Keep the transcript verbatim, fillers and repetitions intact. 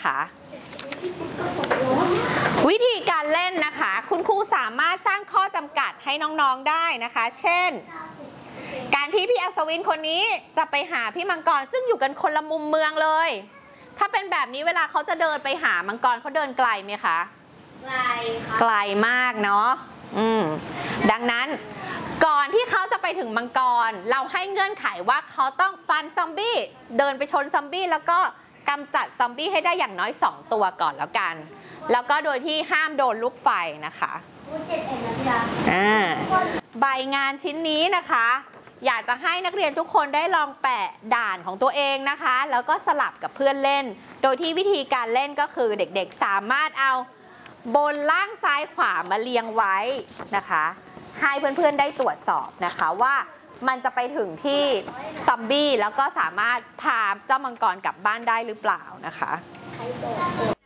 นะคะวิธีการเล่นนะคะคุณครูสามารถสร้างข้อจำกัดให้น้องๆได้นะคะเช่นการที่พี่อัศวินคนนี้จะไปหาพี่มังกรซึ่งอยู่กันคนละมุมเมืองเลยถ้าเป็นแบบนี้เวลาเขาจะเดินไปหามังกรเขาเดินไกลไหมคะไกลค่ะไกลมากเนาะอืมดังนั้นก่อนที่เขาจะไปถึงมังกรเราให้เงื่อนไขว่าเขาต้องฟันซอมบี้เดินไปชนซอมบี้แล้วก็กำจัดซอมบี้ให้ได้อย่างน้อยสองตัวก่อนแล้วกันแล้วก็โดยที่ห้ามโดนลูกไฟนะคะอ่าใบงานชิ้นนี้นะคะอยากจะให้นักเรียนทุกคนได้ลองแปะด่านของตัวเองนะคะแล้วก็สลับกับเพื่อนเล่นโดยที่วิธีการเล่นก็คือเด็กๆสามารถเอาบนล่างซ้ายขวามาเรียงไว้นะคะให้เพื่อนๆได้ตรวจสอบนะคะว่ามันจะไปถึงที่ซอมบี้แล้วก็สามารถพาเจ้ามังกรกลับบ้านได้หรือเปล่านะคะ